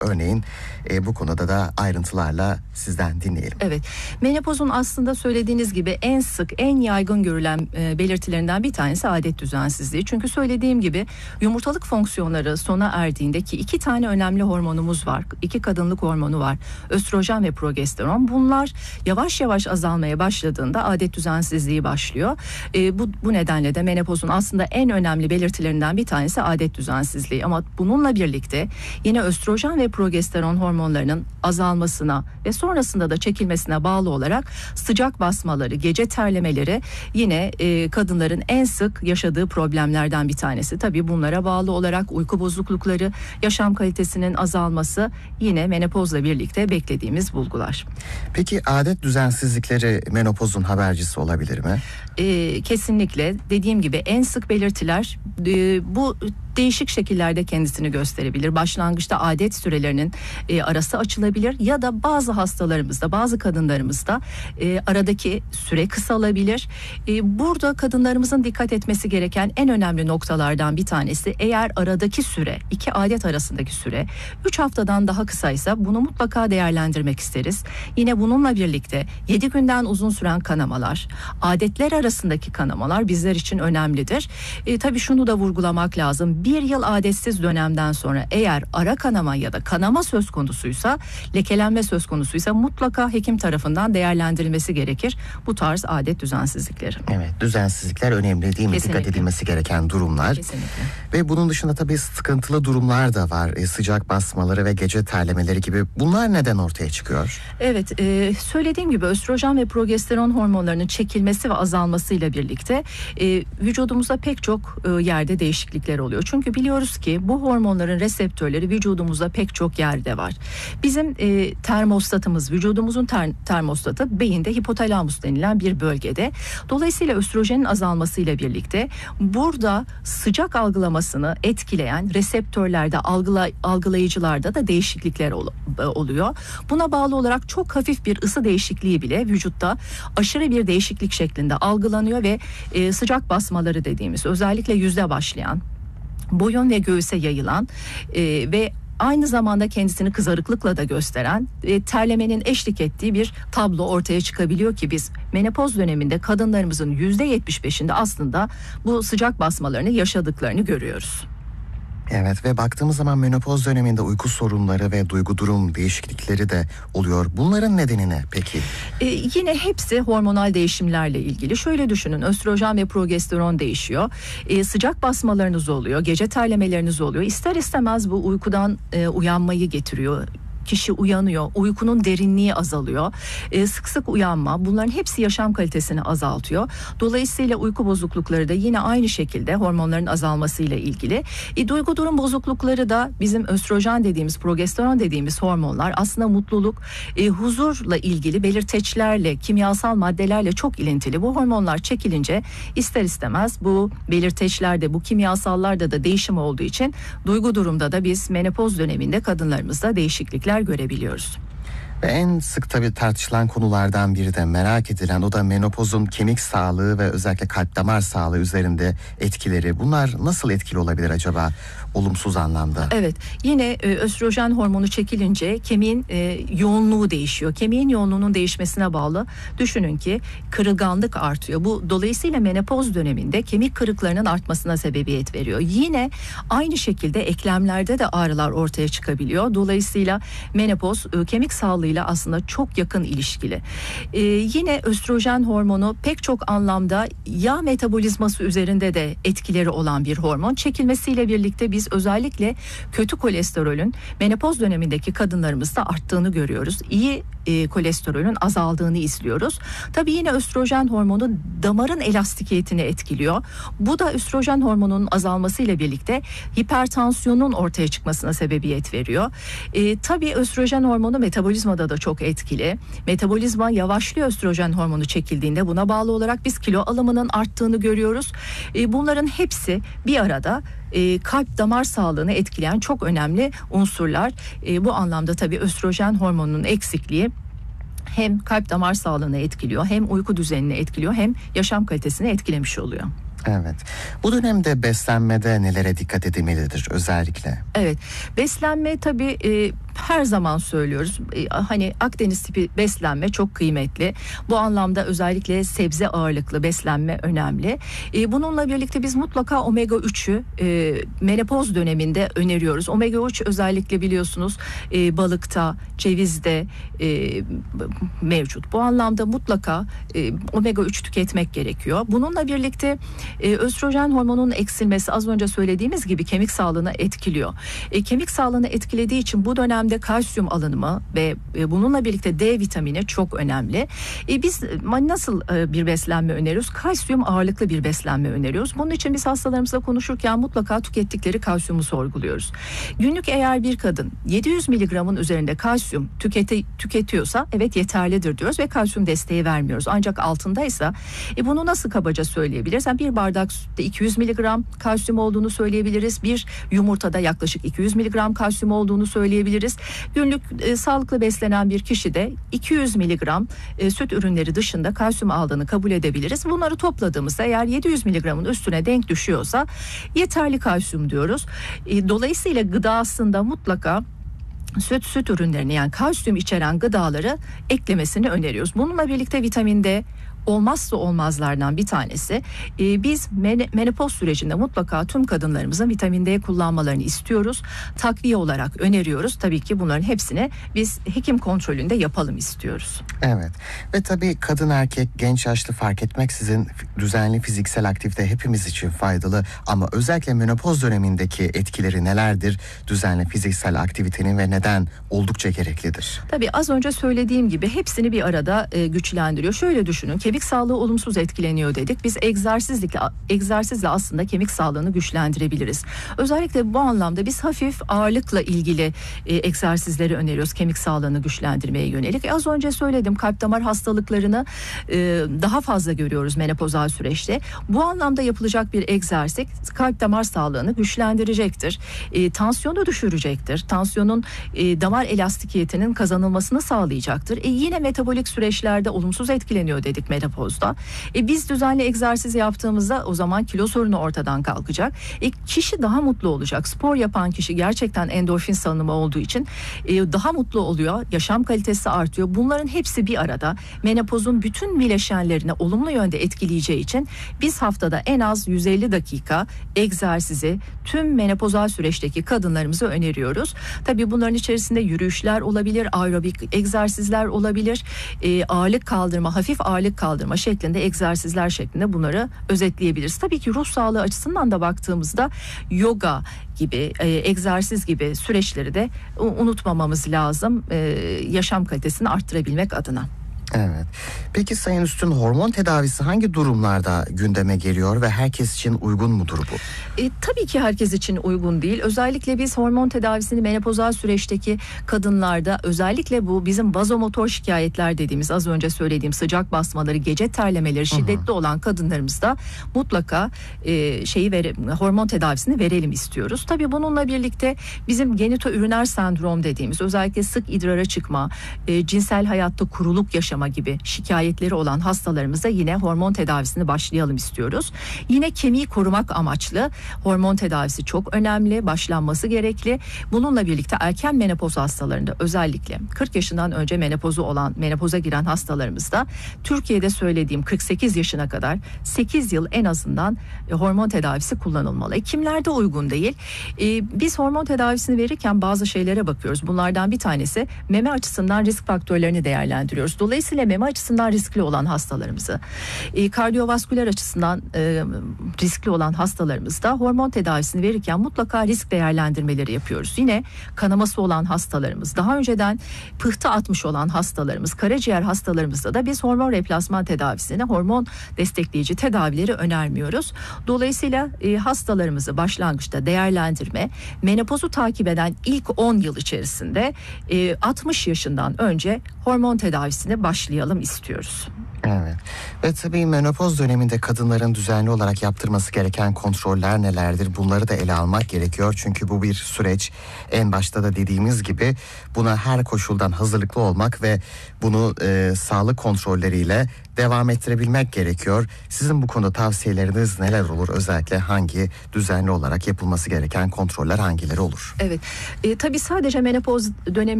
Örneğin bu konuda da ayrıntılarla sizden dinleyelim. Evet, menopozun aslında söylediğiniz gibi en sık, en yaygın görülen belirtilerinden bir tanesi adet düzensizliği. Çünkü söylediğim gibi yumurtalık fonksiyonları sona erdiğinde, ki 2 tane önemli hormonumuz var. 2 kadınlık hormonu var. Östrojen ve progesteron. Bunlar yavaş yavaş azalmaya başladığında adet düzensizliği başlıyor. Bu nedenle de menopozun aslında en önemli belirtilerinden bir tanesi adet düzensizliği. Ama bununla birlikte yine östrojen ve progesteron hormonlarının azalmasına ve sonrasında da çekilmesine bağlı olarak sıcak basmaları, gece terlemeleri yine kadınların en sık yaşadığı problemlerden bir tanesi. Tabii bunlara bağlı olarak uyku bozuklukları, yaşam kalitesinin azalması yine menopozla birlikte beklediğimiz bulgular. Peki adet düzensizlikleri menopozun habercisi olabilir mi? Kesinlikle. Dediğim gibi en sık belirtiler bu değişik şekillerde kendisini gösterebilir. Başlangıçta adet sürelerinin arası açılabilir ya da bazı hastalarımızda, bazı kadınlarımızda aradaki süre kısalabilir. Burada kadınlarımızın dikkat etmesi gereken en önemli noktalardan bir tanesi, eğer aradaki süre, 2 adet arasındaki süre 3 haftadan daha kısaysa bunu mutlaka değerlendirmek isteriz. Yine bununla birlikte 7 günden uzun süren kanamalar, adetler arasındaki kanamalar bizler için önemlidir. Tabii şunu da vurgulamak lazım. 1 yıl adetsiz dönemden sonra eğer ara kanama ya da kanama söz konusuysa, lekelenme söz konusuysa mutlaka hekim tarafından değerlendirilmesi gerekir bu tarz adet düzensizlikleri. Evet, düzensizlikler önemli değil mi? Kesinlikle. Dikkat edilmesi gereken durumlar. Kesinlikle. Ve bunun dışında tabii sıkıntılı durumlar da var. Sıcak basmaları ve gece terlemeleri gibi. Bunlar neden ortaya çıkıyor? Evet, söylediğim gibi östrojen ve progesteron hormonlarının çekilmesi ve azalmasıyla birlikte vücudumuzda pek çok yerde değişiklikler oluyor. Çünkü biliyoruz ki bu hormonların reseptörleri vücudumuzda pek çok yerde var. Bizim termostatımız, vücudumuzun termostatı beyinde hipotalamus denilen bir bölgede. Dolayısıyla östrojenin azalmasıyla birlikte burada sıcak algılamasını etkileyen reseptörlerde, algılayıcılarda da değişiklikler oluyor. Buna bağlı olarak çok hafif bir ısı değişikliği bile vücutta aşırı bir değişiklik şeklinde algılanıyor ve sıcak basmaları dediğimiz, özellikle yüzde başlayan, boyun ve göğüse yayılan ve aynı zamanda kendisini kızarıklıkla da gösteren, terlemenin eşlik ettiği bir tablo ortaya çıkabiliyor ki biz menopoz döneminde kadınlarımızın %75'inde aslında bu sıcak basmalarını yaşadıklarını görüyoruz. Evet, ve baktığımız zaman menopoz döneminde uyku sorunları ve duygu durum değişiklikleri de oluyor. Bunların nedeni ne peki? Yine hepsi hormonal değişimlerle ilgili. Şöyle düşünün, östrojen ve progesteron değişiyor. Sıcak basmalarınız oluyor, gece terlemeleriniz oluyor. İster istemez bu uykudan uyanmayı getiriyor. Kişi uyanıyor, uykunun derinliği azalıyor, sık sık uyanma, bunların hepsi yaşam kalitesini azaltıyor. Dolayısıyla uyku bozuklukları da yine aynı şekilde hormonların azalmasıyla ilgili. Duygu durum bozuklukları da bizim östrojen dediğimiz, progesteron dediğimiz hormonlar aslında mutluluk, huzurla ilgili belirteçlerle, kimyasal maddelerle çok ilintili. Bu hormonlar çekilince ister istemez bu belirteçlerde, bu kimyasallarda da değişim olduğu için duygu durumda da biz menopoz döneminde kadınlarımızda değişiklikler görebiliyoruz. Ve en sık tabii tartışılan konulardan biri de merak edilen, o da menopozun kemik sağlığı ve özellikle kalp damar sağlığı üzerinde etkileri. Bunlar nasıl etkili olabilir acaba olumsuz anlamda? Evet, yine östrojen hormonu çekilince kemiğin yoğunluğu değişiyor. Kemiğin yoğunluğunun değişmesine bağlı düşünün ki kırılganlık artıyor. Bu dolayısıyla menopoz döneminde kemik kırıklarının artmasına sebebiyet veriyor. Yine aynı şekilde eklemlerde de ağrılar ortaya çıkabiliyor. Dolayısıyla menopoz kemik sağlığıyla aslında çok yakın ilişkili. Yine östrojen hormonu pek çok anlamda yağ metabolizması üzerinde de etkileri olan bir hormon. Çekilmesiyle birlikte biz özellikle kötü kolesterolün menopoz dönemindeki kadınlarımızda arttığını görüyoruz. İyi kolesterolün azaldığını izliyoruz. Tabii yine östrojen hormonu damarın elastikiyetini etkiliyor. Bu da östrojen hormonunun azalmasıyla birlikte hipertansiyonun ortaya çıkmasına sebebiyet veriyor. Tabii östrojen hormonu metabolizmada da çok etkili. Metabolizma yavaşlıyor östrojen hormonu çekildiğinde. Buna bağlı olarak biz kilo alımının arttığını görüyoruz. Bunların hepsi bir arada kalp damar sağlığını etkileyen çok önemli unsurlar. Bu anlamda tabii östrojen hormonunun eksikliği hem kalp damar sağlığını etkiliyor, hem uyku düzenini etkiliyor, hem yaşam kalitesini etkilemiş oluyor. Evet. Bu dönemde beslenmede nelere dikkat edilmelidir özellikle? Evet. Beslenme tabii her zaman söylüyoruz. Hani Akdeniz tipi beslenme çok kıymetli. Bu anlamda özellikle sebze ağırlıklı beslenme önemli. Bununla birlikte biz mutlaka omega 3'ü menopoz döneminde öneriyoruz. Omega 3 özellikle biliyorsunuz balıkta, cevizde mevcut. Bu anlamda mutlaka omega 3 tüketmek gerekiyor. Bununla birlikte östrojen hormonunun eksilmesi az önce söylediğimiz gibi kemik sağlığını etkiliyor. Kemik sağlığını etkilediği için bu dönemde kalsiyum alınımı ve bununla birlikte D vitamini çok önemli. Biz nasıl bir beslenme öneriyoruz? Kalsiyum ağırlıklı bir beslenme öneriyoruz. Bunun için biz hastalarımızla konuşurken mutlaka tükettikleri kalsiyumu sorguluyoruz. Günlük eğer bir kadın 700 miligramın üzerinde kalsiyum tüketiyorsa evet yeterlidir diyoruz ve kalsiyum desteği vermiyoruz. Ancak altındaysa bunu nasıl kabaca söyleyebiliriz? Yani bir bardak sütte 200 miligram kalsiyum olduğunu söyleyebiliriz. Bir yumurtada yaklaşık 200 miligram kalsiyum olduğunu söyleyebiliriz. Günlük sağlıklı beslenen bir kişi de 200 miligram süt ürünleri dışında kalsiyum aldığını kabul edebiliriz. Bunları topladığımızda eğer 700 miligramın üstüne denk düşüyorsa yeterli kalsiyum diyoruz. Dolayısıyla gıdasında mutlaka süt ürünlerini yani kalsiyum içeren gıdaları eklemesini öneriyoruz. Bununla birlikte vitamin D olmazsa olmazlardan bir tanesi. Biz menopoz sürecinde mutlaka tüm kadınlarımızın vitamin D kullanmalarını istiyoruz. Takviye olarak öneriyoruz. Tabii ki bunların hepsini biz hekim kontrolünde yapalım istiyoruz. Evet ve tabii kadın erkek genç yaşlı fark etmeksizin düzenli fiziksel aktivite hepimiz için faydalı ama özellikle menopoz dönemindeki etkileri nelerdir? Düzenli fiziksel aktivitenin ve neden oldukça gereklidir? Tabii az önce söylediğim gibi hepsini bir arada güçlendiriyor. Şöyle düşünün, kemik sağlığı olumsuz etkileniyor dedik. Biz egzersizle aslında kemik sağlığını güçlendirebiliriz. Özellikle bu anlamda biz hafif ağırlıkla ilgili egzersizleri öneriyoruz kemik sağlığını güçlendirmeye yönelik. Az önce söyledim, kalp damar hastalıklarını daha fazla görüyoruz menopozal süreçte. Bu anlamda yapılacak bir egzersiz kalp damar sağlığını güçlendirecektir. Tansiyonu düşürecektir. Tansiyonun damar elastikiyetinin kazanılmasını sağlayacaktır. Yine metabolik süreçlerde olumsuz etkileniyor dedik menopozda. Biz düzenli egzersiz yaptığımızda o zaman kilo sorunu ortadan kalkacak. Kişi daha mutlu olacak. Spor yapan kişi gerçekten endorfin salınımı olduğu için daha mutlu oluyor. Yaşam kalitesi artıyor. Bunların hepsi bir arada menopozun bütün bileşenlerini olumlu yönde etkileyeceği için biz haftada en az 150 dakika egzersizi tüm menopozal süreçteki kadınlarımıza öneriyoruz. Tabii bunların içerisinde yürüyüşler olabilir, aerobik egzersizler olabilir, ağırlık kaldırma, hafif ağırlık kaldırma şeklinde egzersizler şeklinde bunları özetleyebiliriz. Tabii ki ruh sağlığı açısından da baktığımızda yoga gibi, egzersiz gibi süreçleri de unutmamamız lazım yaşam kalitesini arttırabilmek adına. Evet. Peki Sayın Üstün, hormon tedavisi hangi durumlarda gündeme geliyor ve herkes için uygun mudur bu? Tabii ki herkes için uygun değil. Özellikle biz hormon tedavisini menopozal süreçteki kadınlarda, özellikle bu bizim vazomotor şikayetler dediğimiz, az önce söylediğim sıcak basmaları, gece terlemeleri şiddetli olan kadınlarımızda mutlaka hormon tedavisini verelim istiyoruz. Tabii bununla birlikte bizim genitoüriner sendrom dediğimiz, özellikle sık idrara çıkma, cinsel hayatta kuruluk yaşama gibi şikayetleri olan hastalarımıza yine hormon tedavisini başlayalım istiyoruz. Yine kemiği korumak amaçlı hormon tedavisi çok önemli, başlanması gerekli. Bununla birlikte erken menopoz hastalarında, özellikle 40 yaşından önce menopoza giren hastalarımızda Türkiye'de söylediğim 48 yaşına kadar 8 yıl en azından hormon tedavisi kullanılmalı. Kimlerde uygun değil? Biz hormon tedavisini verirken bazı şeylere bakıyoruz. Bunlardan bir tanesi meme açısından risk faktörlerini değerlendiriyoruz. Dolayısıyla meme açısından riskli olan hastalarımızı, kardiyovasküler açısından riskli olan hastalarımızda hormon tedavisini verirken mutlaka risk değerlendirmeleri yapıyoruz. Yine kanaması olan hastalarımız, daha önceden pıhtı atmış olan hastalarımız, karaciğer hastalarımızda da biz hormon replasman tedavisini, hormon destekleyici tedavileri önermiyoruz. Dolayısıyla hastalarımızı başlangıçta değerlendirme, menopozu takip eden ilk 10 yıl içerisinde 60 yaşından önce hormon tedavisine başlayalım istiyoruz. Evet. Ve tabii menopoz döneminde kadınların düzenli olarak yaptırması gereken kontroller nelerdir? Bunları da ele almak gerekiyor. Çünkü bu bir süreç. En başta da dediğimiz gibi buna her koşuldan hazırlıklı olmak ve bunu sağlık kontrolleriyle devam ettirebilmek gerekiyor. Sizin bu konuda tavsiyeleriniz neler olur? Özellikle hangi düzenli olarak yapılması gereken kontroller hangileri olur? Evet. Tabii sadece menopoz dönemi